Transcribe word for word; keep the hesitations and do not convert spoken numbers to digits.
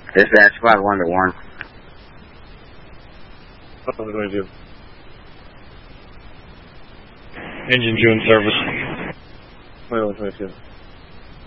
Dispatch squad one to Warren. What are we going to do? Engine two in service. twenty-one twenty-two.